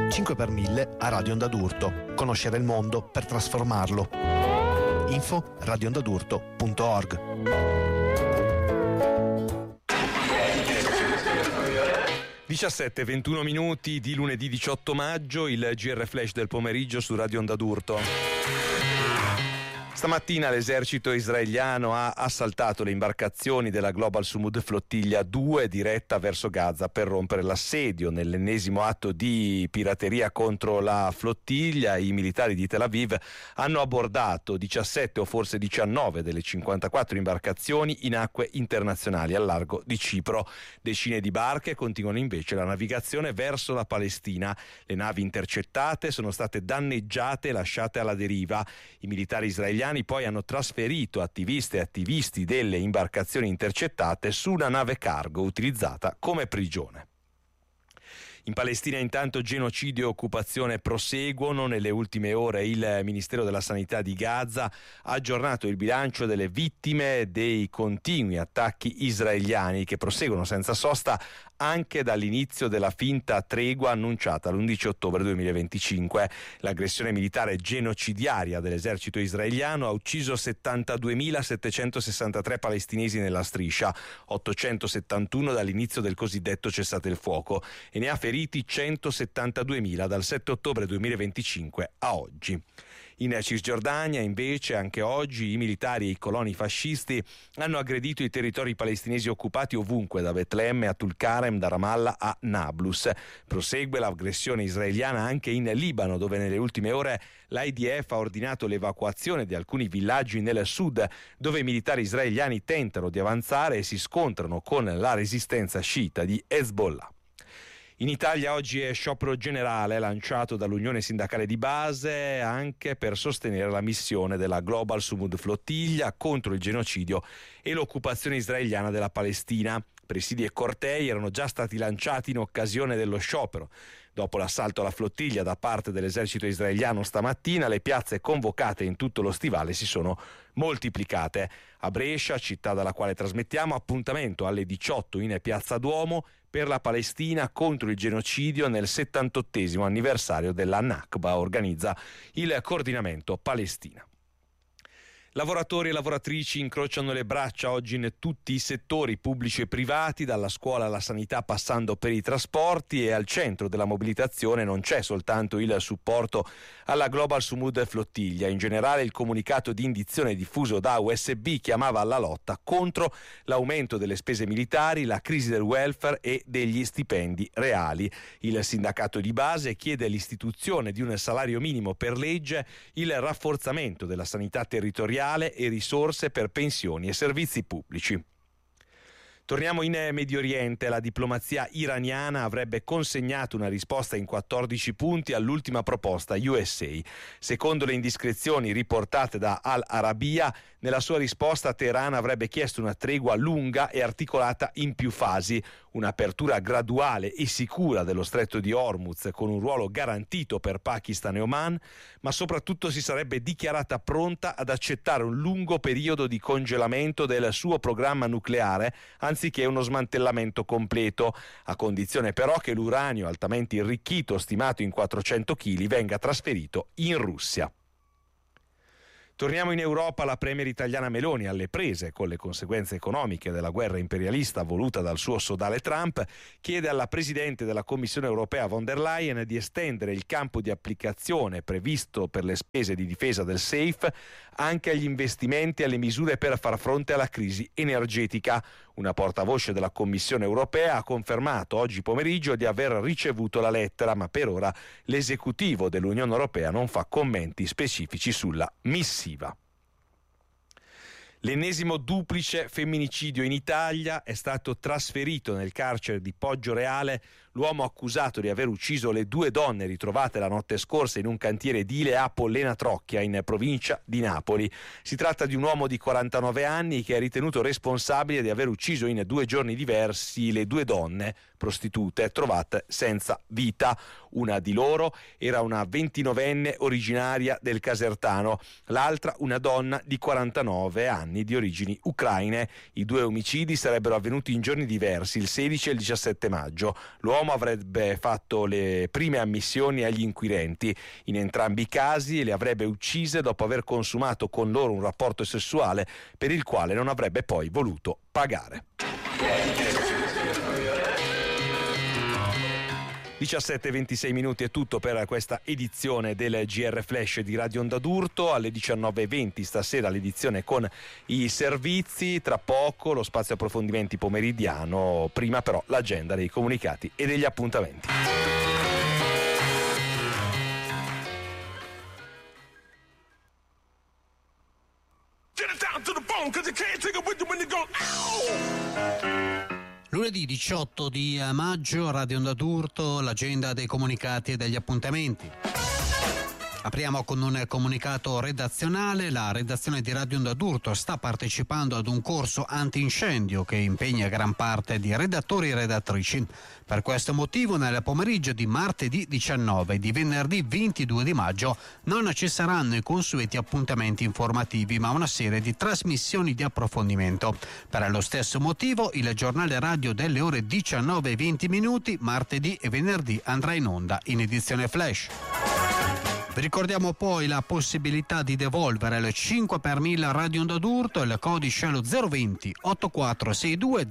5 per 1000 a Radio Onda d'Urto. Conoscere il mondo per trasformarlo. Info radioondadurto.org. (17 e 21 minuti) di lunedì 18 maggio, il GR Flash del pomeriggio su Radio Onda d'Urto. Stamattina l'esercito israeliano ha assaltato le imbarcazioni della Global Sumud Flottiglia 2 diretta verso Gaza per rompere l'assedio. Nell'ennesimo atto di pirateria contro la flottiglia, i militari di Tel Aviv hanno abbordato 17 o forse 19 delle 54 imbarcazioni in acque internazionali al largo di Cipro. Decine di barche continuano invece la navigazione verso la Palestina. Le navi intercettate sono state danneggiate e lasciate alla deriva. I militari israeliani poi hanno trasferito attiviste e attivisti delle imbarcazioni intercettate su una nave cargo utilizzata come prigione. In Palestina intanto genocidio e occupazione proseguono. Nelle ultime ore il Ministero della Sanità di Gaza ha aggiornato il bilancio delle vittime dei continui attacchi israeliani che proseguono senza sosta anche dall'inizio della finta tregua annunciata l'11 ottobre 2025. L'aggressione militare genocidiaria dell'esercito israeliano ha ucciso 72.763 palestinesi nella striscia, 871 dall'inizio del cosiddetto cessate il fuoco, e ne ha feriti 172.000 dal 7 ottobre 2025 a oggi. In Cisgiordania, invece, anche oggi i militari e i coloni fascisti hanno aggredito i territori palestinesi occupati ovunque, da Betlemme a Tulkarem, da Ramallah a Nablus. Prosegue l'aggressione israeliana anche in Libano, dove nelle ultime ore l'IDF ha ordinato l'evacuazione di alcuni villaggi nel sud, dove i militari israeliani tentano di avanzare e si scontrano con la resistenza sciita di Hezbollah. In Italia oggi è sciopero generale lanciato dall'Unione Sindacale di Base anche per sostenere la missione della Global Sumud Flottiglia contro il genocidio e l'occupazione israeliana della Palestina. Presidi e cortei erano già stati lanciati in occasione dello sciopero. Dopo l'assalto alla flottiglia da parte dell'esercito israeliano stamattina, le piazze convocate in tutto lo stivale si sono moltiplicate. A Brescia, città dalla quale trasmettiamo, appuntamento alle 18 in Piazza Duomo per la Palestina contro il genocidio nel 78° anniversario della Nakba, organizza il Coordinamento Palestina. Lavoratori e lavoratrici incrociano le braccia oggi in tutti i settori pubblici e privati, dalla scuola alla sanità passando per i trasporti, e al centro della mobilitazione non c'è soltanto il supporto alla Global Sumud Flottiglia. In generale il comunicato di indizione diffuso da USB chiamava alla lotta contro l'aumento delle spese militari, la crisi del welfare e degli stipendi reali. Il sindacato di base chiede l'istituzione di un salario minimo per legge, il rafforzamento della sanità territoriale e risorse per pensioni e servizi pubblici. Torniamo in Medio Oriente. La diplomazia iraniana avrebbe consegnato una risposta in 14 punti all'ultima proposta USA. Secondo le indiscrezioni riportate da Al Arabiya, nella sua risposta Teheran avrebbe chiesto una tregua lunga e articolata in più fasi, un'apertura graduale e sicura dello stretto di Hormuz con un ruolo garantito per Pakistan e Oman, ma soprattutto si sarebbe dichiarata pronta ad accettare un lungo periodo di congelamento del suo programma nucleare, anziché uno smantellamento completo, a condizione però che l'uranio altamente irricchito, stimato in 400 kg, venga trasferito in Russia. Torniamo in Europa. La premier italiana Meloni, alle prese con le conseguenze economiche della guerra imperialista voluta dal suo sodale Trump, chiede alla presidente della Commissione europea von der Leyen di estendere il campo di applicazione previsto per le spese di difesa del SAFE anche agli investimenti e alle misure per far fronte alla crisi energetica. Una portavoce della Commissione europea ha confermato oggi pomeriggio di aver ricevuto la lettera, ma per ora l'esecutivo dell'Unione europea non fa commenti specifici sulla missiva. L'ennesimo duplice femminicidio in Italia. È stato trasferito nel carcere di Poggioreale l'uomo accusato di aver ucciso le 2 donne ritrovate la notte scorsa in un cantiere edile a Pollena Trocchia, in provincia di Napoli. Si tratta di un uomo di 49 anni che è ritenuto responsabile di aver ucciso in 2 giorni diversi le 2 donne prostitute trovate senza vita. Una di loro era una 29enne originaria del Casertano, l'altra una donna di 49 anni di origini ucraine. I 2 omicidi sarebbero avvenuti in giorni diversi, il 16 e il 17 maggio. L'uomo l'uomo avrebbe fatto le prime ammissioni agli inquirenti. In entrambi i casi le avrebbe uccise dopo aver consumato con loro un rapporto sessuale per il quale non avrebbe poi voluto pagare. 17:26 minuti è tutto per questa edizione del GR Flash di Radio Onda d'Urto. Alle 19:20 stasera l'edizione con i servizi, tra poco lo spazio approfondimenti pomeridiano, prima però l'agenda dei comunicati e degli appuntamenti. Lunedì 18 di maggio, Radio Onda d'Urto, l'agenda dei comunicati e degli appuntamenti. Apriamo con un comunicato redazionale. La redazione di Radio Onda d'Urto sta partecipando ad un corso antincendio che impegna gran parte di redattori e redattrici. Per questo motivo nel pomeriggio di martedì 19 e di venerdì 22 di maggio non ci saranno i consueti appuntamenti informativi, ma una serie di trasmissioni di approfondimento. Per lo stesso motivo il giornale radio delle ore 19:20 martedì e venerdì andrà in onda in edizione flash. Vi ricordiamo poi la possibilità di devolvere il 5 per 1000 Radio Onda d'Urto, il codice è lo 020 8462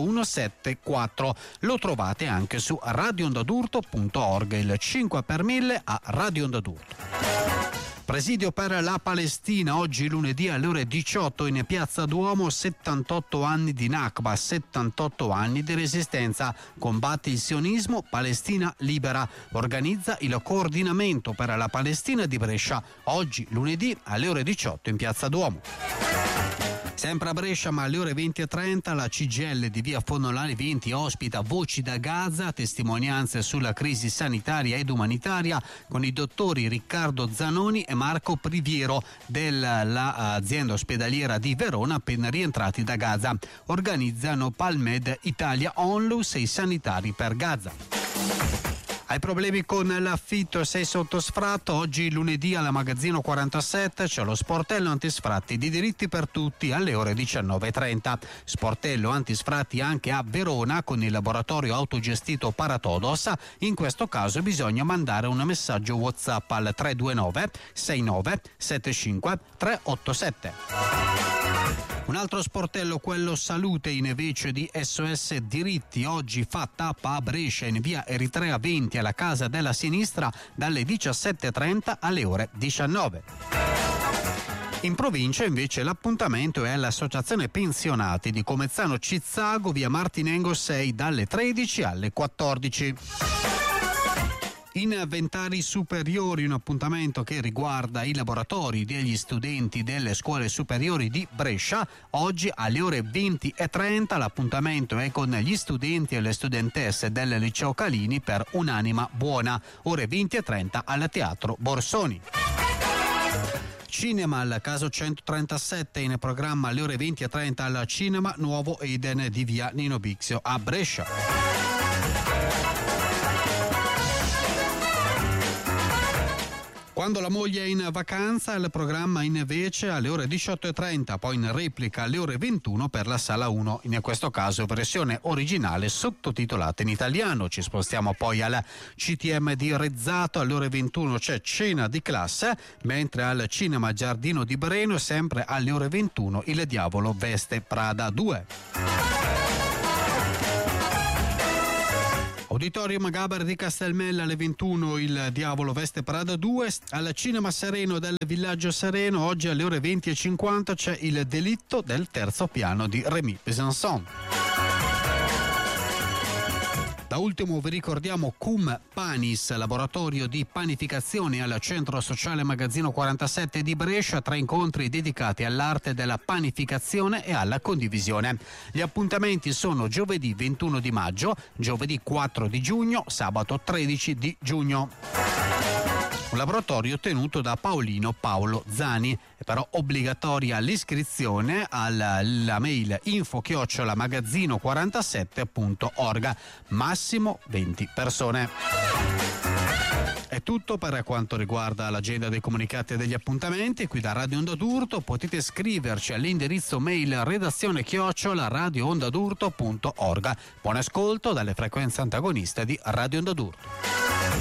0174. Lo trovate anche su radioondadurto.org, il 5 per 1000 a Radio Onda d'Urto. Presidio per la Palestina, oggi lunedì alle ore 18 in Piazza Duomo, 78 anni di Nakba, 78 anni di resistenza. Combatte il sionismo, Palestina libera. Organizza il coordinamento per la Palestina di Brescia, oggi lunedì alle ore 18 in Piazza Duomo. Sempre a Brescia, ma alle ore 20:30, la CGIL di via Fonolari 20 ospita Voci da Gaza, testimonianze sulla crisi sanitaria ed umanitaria con i dottori Riccardo Zanoni e Marco Priviero dell'azienda ospedaliera di Verona, appena rientrati da Gaza. Organizzano Palmed Italia Onlus e i sanitari per Gaza. Hai problemi con l'affitto e sei sotto sfratto? Oggi lunedì alla Magazzino 47 c'è lo sportello antisfratti di Diritti per Tutti alle ore 19:30. Sportello antisfratti anche a Verona con il laboratorio autogestito Paratodos. In questo caso bisogna mandare un messaggio WhatsApp al 329 69 75 387. Un altro sportello, quello Salute, invece di SOS Diritti, oggi fa tappa a Brescia in via Eritrea 20 alla Casa della Sinistra dalle 17:30 alle ore 19. In provincia invece l'appuntamento è all'Associazione Pensionati di Comezzano Cizzago, via Martinengo 6 dalle 13 alle 14. Inventari superiori, un appuntamento che riguarda i laboratori degli studenti delle scuole superiori di Brescia. Oggi alle ore 20:30 l'appuntamento è con gli studenti e le studentesse del liceo Calini per Un'anima buona. Ore 20:30 al Teatro Borsoni. Cinema, al caso 137 in programma alle ore 20:30 al Cinema Nuovo Eden di via Nino Bixio a Brescia. Quando la moglie è in vacanza, il programma invece alle ore 18:30, poi in replica alle ore 21 per la Sala 1, in questo caso versione originale sottotitolata in italiano. Ci spostiamo poi al CTM di Rezzato, alle ore 21 c'è Cena di classe, mentre al Cinema Giardino di Breno, sempre alle ore 21, Il Diavolo veste Prada 2. Auditorium Gaber di Castelmella alle 21, Il Diavolo veste Prada 2. Al Cinema Sereno del Villaggio Sereno oggi alle ore 20:50 c'è Il delitto del terzo piano di Rémy Besançon. Da ultimo vi ricordiamo Cum Panis, laboratorio di panificazione al Centro Sociale Magazzino 47 di Brescia, 3 incontri dedicati all'arte della panificazione e alla condivisione. Gli appuntamenti sono giovedì 21 di maggio, giovedì 4 di giugno, sabato 13 di giugno. Un laboratorio tenuto da Paolo Zani, è però obbligatoria l'iscrizione alla mail info@magazzino47.org, massimo 20 persone. E È tutto per quanto riguarda l'agenda dei comunicati e degli appuntamenti. Qui da Radio Onda d'Urto potete scriverci all'indirizzo mail redazione@radioondadurto.org. Buon ascolto dalle frequenze antagoniste di Radio Onda d'Urto.